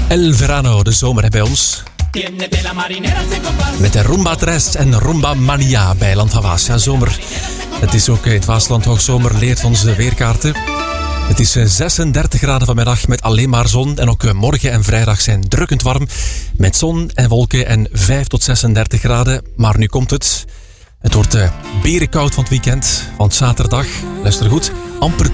El Verano, de zomer hè, bij ons. Met de Rumba 3 en Rumba Mania bij Land van Waas. Ja, zomer. Het is ook in het Waasland hoogzomer, leert onze weerkaarten. Het is 36 graden vanmiddag met alleen maar zon. En ook morgen en vrijdag zijn drukkend warm. Met zon en wolken en 5 tot 36 graden. Maar nu komt het. Het wordt berenkoud van het weekend. Want zaterdag, luister goed, amper